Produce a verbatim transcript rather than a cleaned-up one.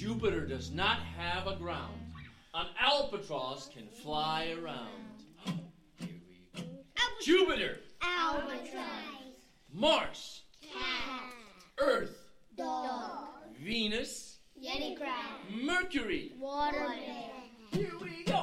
Jupiter does not have a ground. An albatross can fly around. Here we go. Albatross. Jupiter. Albatross. Mars. Cat. Earth. Dog. Venus. Yeti crab. Mercury. Water bear. Here we go.